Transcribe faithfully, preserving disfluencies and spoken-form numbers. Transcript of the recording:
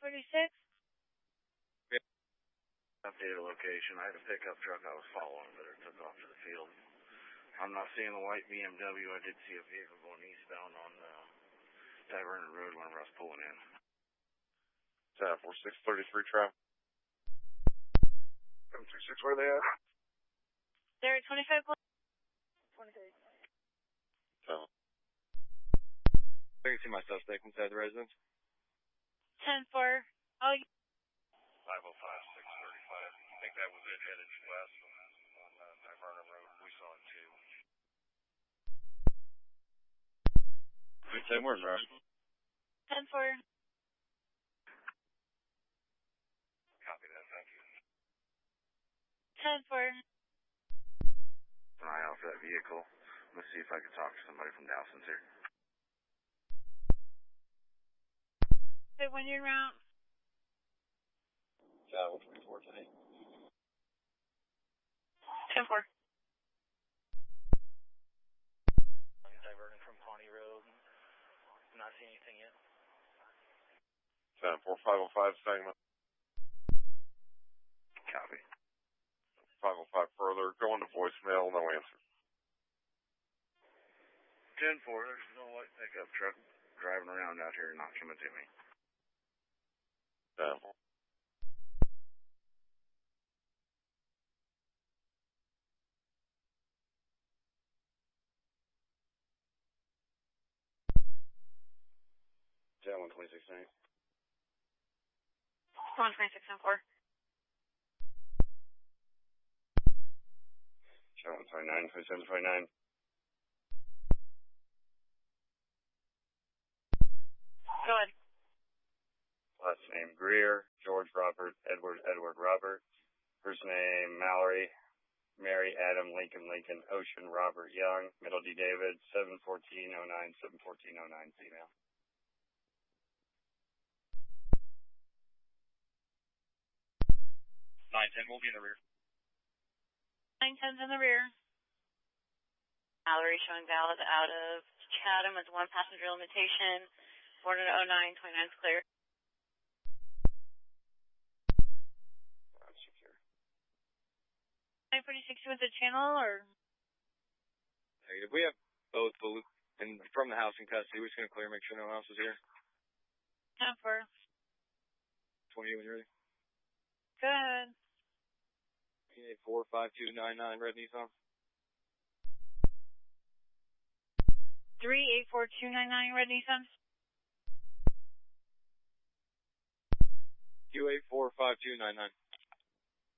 forty-six. Updated location. I had a pickup truck I was following, but it took off to the field. I'm not seeing the white B M W. I did see a vehicle going eastbound on uh, Divernon Road whenever I was pulling in. Uh, four six thirty-three traffic. seven two six, where are they at? They're at twenty-five. twenty-three. So. I can see my suspect inside the residence. ten four. Oh, five oh five, six thirty-five. I think that was it, headed west on, on uh, Divernon Road. We saw it too. Good ten word, bro. ten four. Copy that, thank you. ten four. An eye out for that vehicle. Let's see if I can talk to somebody from Dowson's here. Hey, when you're around. Channel twenty-four today. ten four. I'm diverting from Pawnee Road. Not seeing anything yet. Channel four five oh five segment. Copy. five oh five further, going to voicemail, no answer. ten four, there's no white pickup truck driving around out here not coming to me. ten four. Channel one twenty-six nine. one twenty-six ten four. Channel one twenty-nine, twenty-seven twenty-nine. Go ahead. Last name Greer, George Robert, Edward, Edward Robert. First name Mallory, Mary, Adam, Lincoln, Lincoln, Ocean, Robert, Young. Middle D. David, seven fourteen oh nine, seven fourteen oh nine, female. nine ten will be in the rear. nine ten's in the rear. Mallory showing valid out of Chatham with one passenger limitation. Born at oh nine, twenty-nine's clear. That's secure. nine forty-six with the channel, or? Negative. We have both and from the house in custody. We're just going to clear, make sure no one else is here. ten four. twenty-eight when you're ready. Go ahead. eight four five two nine nine, red Nissan. three eight four two nine nine, red Nissan. Q eight four five two nine nine.